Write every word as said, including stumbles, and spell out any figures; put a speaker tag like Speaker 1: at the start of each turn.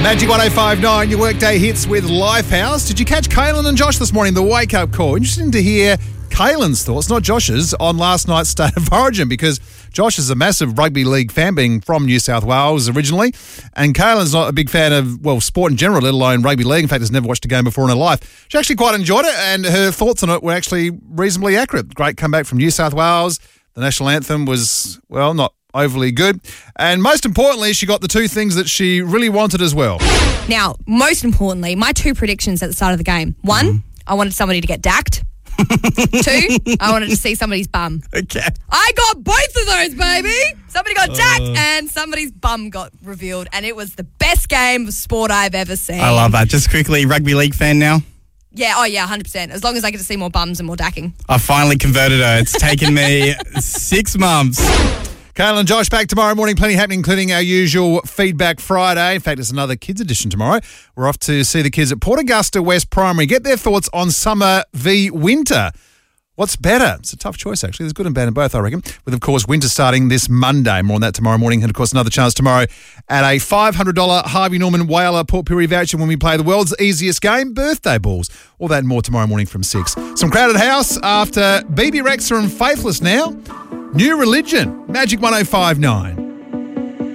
Speaker 1: Magic one oh five nine, your workday hits with Lifehouse. Did you catch Kaylin and Josh this morning, the wake-up call? Interesting to hear Kaylin's thoughts, not Josh's, on last night's State of Origin, because Josh is a massive rugby league fan, being from New South Wales originally, and Kaylin's not a big fan of, well, sport in general, let alone rugby league. In fact, has never watched a game before in her life. She actually quite enjoyed it, and her thoughts on it were actually reasonably accurate. Great comeback from New South Wales. The national anthem was, well, not overly good. And most importantly, she got the two things that she really wanted as well.
Speaker 2: Now, most importantly, my two predictions at the start of the game. One, mm. I wanted somebody to get dacked. Two, I wanted to see somebody's bum.
Speaker 1: Okay.
Speaker 2: I got both of those, baby. Somebody got dacked uh, and somebody's bum got revealed. And it was the best game of sport I've ever seen.
Speaker 3: I love that. Just quickly, rugby league fan now?
Speaker 2: Yeah, oh yeah, one hundred percent. As long as I get to see more bums and more dacking.
Speaker 3: I finally converted her. It's taken me six months.
Speaker 1: Kaylin and Josh back tomorrow morning. Plenty happening, including our usual Feedback Friday. In fact, it's another kids edition tomorrow. We're off to see the kids at Port Augusta West Primary. Get their thoughts on summer v winter. What's better? It's a tough choice, actually. There's good and bad in both, I reckon. With, of course, winter starting this Monday. More on that tomorrow morning. And, of course, another chance tomorrow at a five hundred dollars Harvey Norman Whaler Port Pirie voucher when we play the world's easiest game, birthday balls. All that and more tomorrow morning from six. Some Crowded House after B B Rexa and Faithless now. New Religion, Magic one oh five nine.